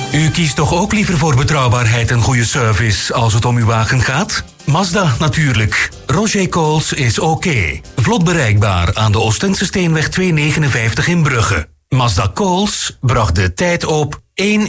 U kiest toch ook liever voor betrouwbaarheid en goede service als het om uw wagen gaat? Mazda natuurlijk. Roger Coles is oké. Vlot bereikbaar aan de Oostende Steenweg 259 in Brugge. Mazda Coles bracht de tijd op 1